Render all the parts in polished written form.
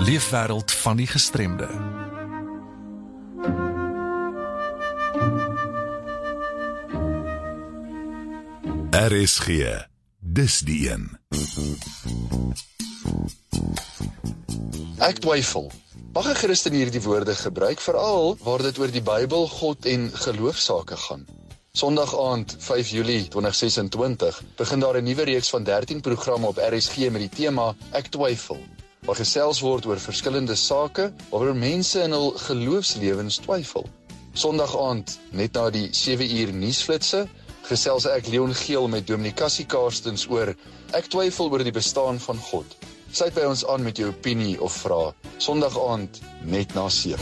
Leefwêreld van die gestremde. RSG, dis die een. Ek twyfel. Mag 'n Christen hierdie woorde gebruik, veral waar dit oor die Bybel, God en geloofsake gaan. Sondag aand, 5 Julie 2026, begin daar 'n nuwe reeks van 13 programme op RSG met die tema Ek twyfel, waar gesels word oor verskillende sake waaroor mense in hul geloofslewens twyfel. Sondag aand, net na die 7 uur nuusflitse, gesels ek Leon Geel met Dominee Cassie Karstens oor Ek twyfel oor die bestaan van God. Sluit by ons aan met jou opinie of vrae. Sondag aand, net na 7.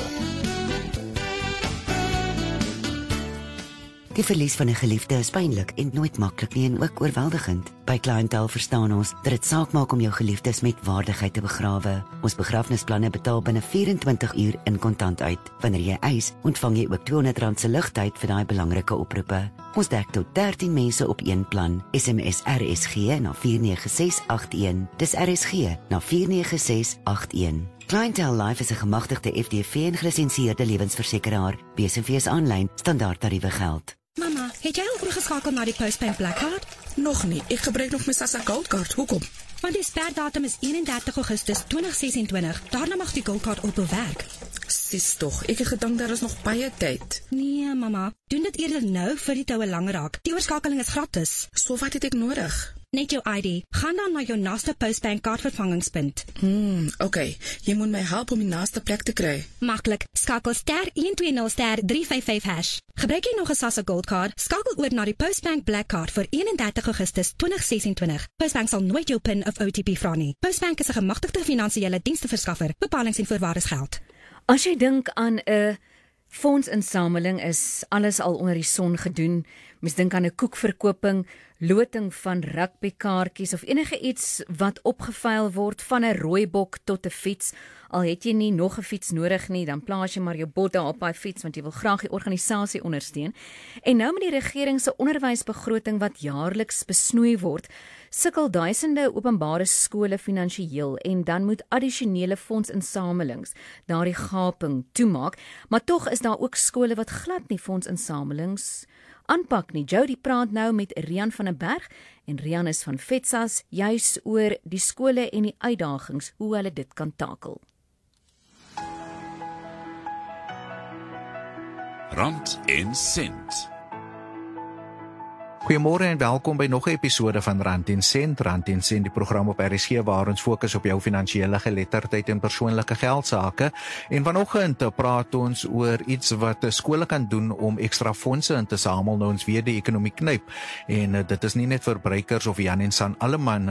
Die verlies van 'n geliefde is pynlik en nooit maklik nie en ook oorweldigend. By Clientele verstaan ons dat dit saak maak om jou geliefdes met waardigheid te begrawe. Ons begrafnisplanne betaal binne 24 uur in kontant uit. Wanneer jy eis, ontvang jy ook R200 se ligtyd vir daai belangrike oproepe. Ons dek tot 13 mense op een plan. SMS RSG na 49681. Dis RSG na 49681. Clientele Life is 'n gemagtigde FDV en gelisensieerde lewensversekeraar. BSV aanlyn, standaard tariewe geld. Mama, het jy al oorgeskakel na die Postbank Black Card? Nog nie, ek gebruik nog my SASSA Gold Card, hoekom? Want die sperdatum is 31 Augustus 2026, daarna mag die Gold Card ophou werk. Sis tog, ek het gedink daar is nog baie tyd. Nee mama, doen dit eerder nou vir die toue lang raak. Die oorskakeling is gratis. So wat het ek nodig? Net jou ID, gaan dan na jou naaste Postbank Card vervangingspunt. Okay, jy moet my help om die naaste plek te kry. Maklik, skakel *120*355#. Gebruik jy nog 'n SASSA Gold Card, skakel oor na die Postbank Black Card vir 31 Augustus 2026. Postbank sal nooit jou PIN of OTP vra nie. Postbank is 'n gemagtigde finansiële diensteverskaffer. Bepalings en voorwaardes geld. As jy dink aan 'n fondsinsameling, is alles al onder die son gedoen. Mens dink aan 'n koekverkoping, loting van rugbykaartjies of enige iets wat opgeveil word, van 'n rooibok tot 'n fiets. Al het jy nie nog 'n fiets nodig nie, dan plaas jy maar jou bot daar op daai fiets want jy wil graag die organisasie ondersteun. En nou met die regering se onderwysbegroting wat jaarliks besnoei word, sukkel duisende openbare skole finansiëel en dan moet addisionele fondsinsamelings daardie gaping toemaak, maar tog is daar ook skole wat glad nie fondsinsamelings aanpak nie. Jody praat nou met Rian van den Berg en Rian is van FETSAS juis oor die skole en die uitdagings hoe hulle dit kan takel. Rand en Sent. Goeiemôre en welkom by nog 'n episode van Rand en Sent. Rand en Sent, die program op RSG waar ons fokus op jou finansiële geletterdheid en persoonlike geldsaake. En vanoggend praat ons oor iets wat skole kan doen om ekstra fondse in te samel nou ons weer die ekonomie knyp. En dit is nie net verbruikers of Jan en San Alleman